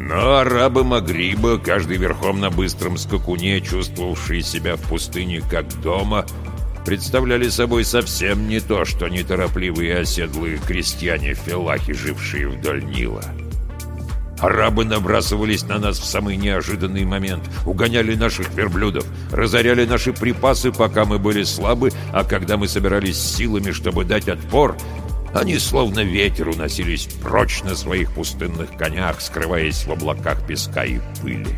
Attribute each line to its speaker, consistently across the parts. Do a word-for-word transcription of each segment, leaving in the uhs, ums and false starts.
Speaker 1: Но арабы Магриба, каждый верхом на быстром скакуне, чувствовавшие себя в пустыне как дома, представляли собой совсем не то, что неторопливые оседлые крестьяне-фелахи, жившие вдоль Нила. Арабы набрасывались на нас в самый неожиданный момент, угоняли наших верблюдов, разоряли наши припасы, пока мы были слабы, а когда мы собирались силами, чтобы дать отпор, они словно ветер уносились прочь на своих пустынных конях, скрываясь в облаках песка и пыли.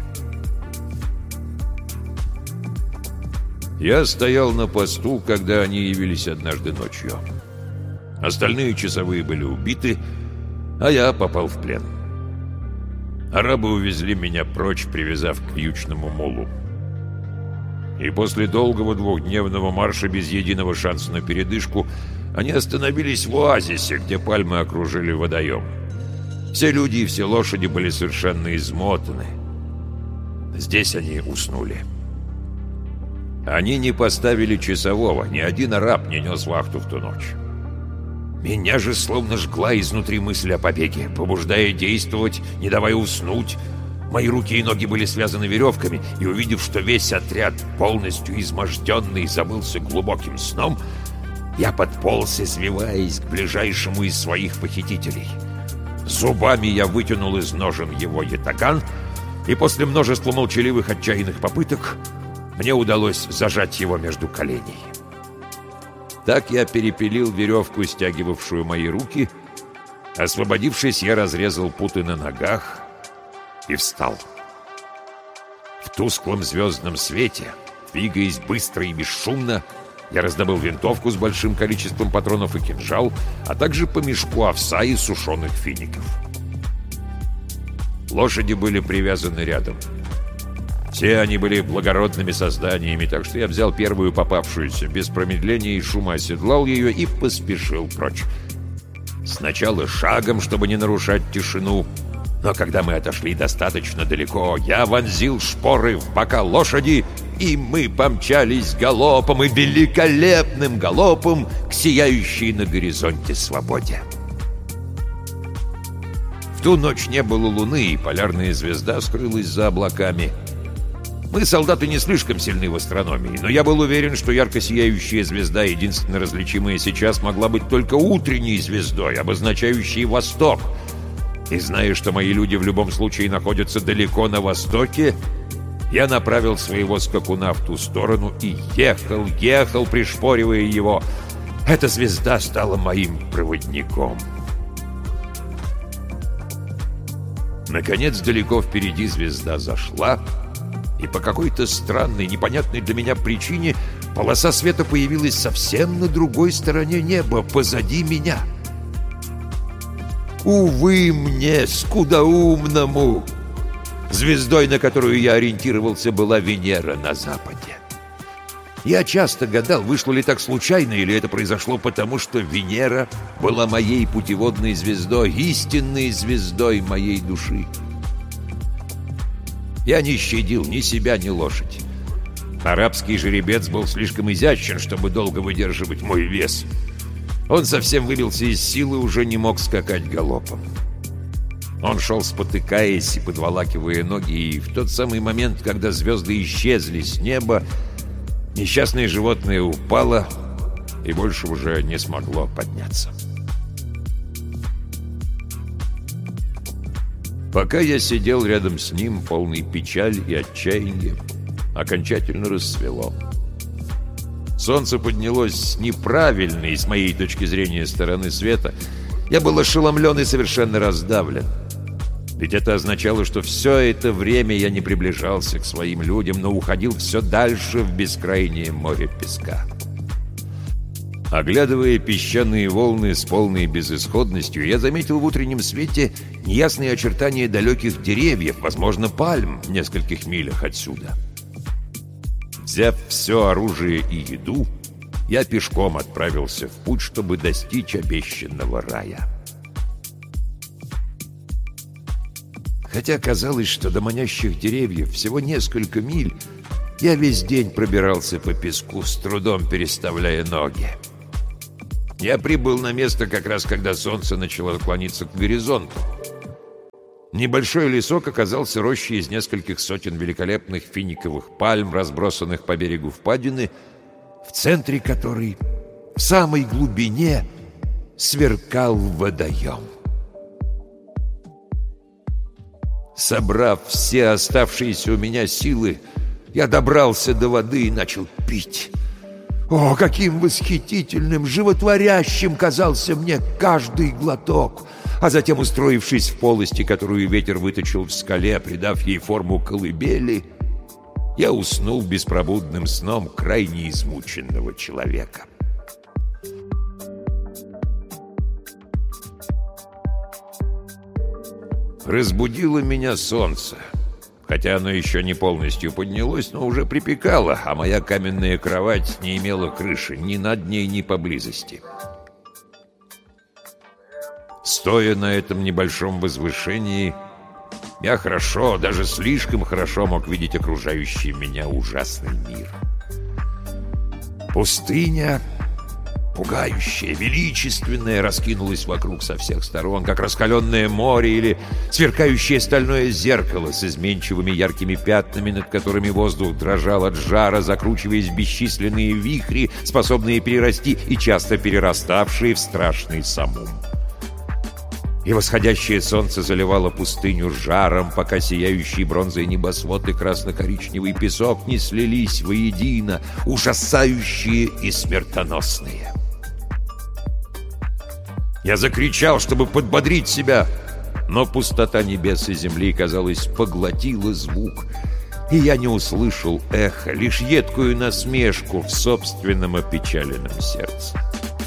Speaker 1: Я стоял на посту, когда они явились однажды ночью. Остальные часовые были убиты, а я попал в плен. Арабы увезли меня прочь, привязав к вьючному мулу. И после долгого двухдневного марша без единого шанса на передышку они остановились в оазисе, где пальмы окружили водоем. Все люди и все лошади были совершенно измотаны. Здесь они уснули. Они не поставили часового, ни один араб не нес вахту в ту ночь. Меня же словно жгла изнутри мысль о побеге, побуждая действовать, не давая уснуть. Мои руки и ноги были связаны веревками, и, увидев, что весь отряд, полностью изможденный, забылся глубоким сном, я подполз, извиваясь к ближайшему из своих похитителей. Зубами я вытянул из ножен его ятаган, и после множества молчаливых отчаянных попыток мне удалось зажать его между коленей. Так я перепилил веревку, стягивавшую мои руки. Освободившись, я разрезал путы на ногах и встал. В тусклом звездном свете, двигаясь быстро и бесшумно, я раздобыл винтовку с большим количеством патронов и кинжал, а также по мешку овса и сушеных фиников. Лошади были привязаны рядом. Все они были благородными созданиями, так что я взял первую попавшуюся, без промедления и шума оседлал ее и поспешил прочь. Сначала шагом, чтобы не нарушать тишину, но когда мы отошли достаточно далеко, я вонзил шпоры в бока лошади, и мы помчались галопом и великолепным галопом к сияющей на горизонте свободе. В ту ночь не было луны, и полярная звезда скрылась за облаками. Мы, солдаты, не слишком сильны в астрономии, но я был уверен, что ярко сияющая звезда, единственно различимая сейчас, могла быть только утренней звездой, обозначающей восток. И зная, что мои люди в любом случае находятся далеко на востоке, я направил своего скакуна в ту сторону и ехал, ехал, пришпоривая его. Эта звезда стала моим проводником. Наконец, далеко впереди звезда зашла, и по какой-то странной, непонятной для меня причине полоса света появилась совсем на другой стороне неба, позади меня. Увы мне, скудоумному! Звездой, на которую я ориентировался, была Венера на западе. Я часто гадал, вышло ли так случайно, или это произошло потому, что Венера была моей путеводной звездой, истинной звездой моей души. Я не щадил ни себя, ни лошадь. Арабский жеребец был слишком изящен, чтобы долго выдерживать мой вес. Он совсем выбился из силы и уже не мог скакать галопом. Он шел, спотыкаясь и подволакивая ноги, и в тот самый момент, когда звезды исчезли с неба, несчастное животное упало и больше уже не смогло подняться. Пока я сидел рядом с ним, полный печали и отчаяния, окончательно рассвело. Солнце поднялось с неправильной, с моей точки зрения, стороны света. Я был ошеломлен и совершенно раздавлен. Ведь это означало, что все это время я не приближался к своим людям, но уходил все дальше в бескрайнее море песка. Оглядывая песчаные волны с полной безысходностью, я заметил в утреннем свете неясные очертания далеких деревьев, возможно, пальм в нескольких милях отсюда. Взяв все оружие и еду, я пешком отправился в путь, чтобы достичь обещанного рая. Хотя казалось, что до манящих деревьев всего несколько миль, я весь день пробирался по песку, с трудом переставляя ноги. Я прибыл на место как раз, когда солнце начало клониться к горизонту. Небольшой лесок оказался рощей из нескольких сотен великолепных финиковых пальм, разбросанных по берегу впадины, в центре которой, в самой глубине, сверкал водоем. Собрав все оставшиеся у меня силы, я добрался до воды и начал пить. О, каким восхитительным, животворящим казался мне каждый глоток! А затем, устроившись в полости, которую ветер выточил в скале, придав ей форму колыбели, я уснул беспробудным сном крайне измученного человека. Разбудило меня солнце, хотя оно еще не полностью поднялось, но уже припекало, а моя каменная кровать не имела крыши ни над ней, ни поблизости. Стоя на этом небольшом возвышении, я хорошо, даже слишком хорошо мог видеть окружающий меня ужасный мир. Пустыня, пугающая, величественная, раскинулась вокруг со всех сторон, как раскаленное море или сверкающее стальное зеркало с изменчивыми яркими пятнами, над которыми воздух дрожал от жара, закручиваясь в бесчисленные вихри, способные перерасти и часто перераставшие в страшный самум. И восходящее солнце заливало пустыню жаром, пока сияющий бронзой небосвод и красно-коричневый песок не слились воедино, ужасающие и смертоносные. Я закричал, чтобы подбодрить себя, но пустота небес и земли, казалось, поглотила звук, и я не услышал эхо, лишь едкую насмешку в собственном опечаленном сердце.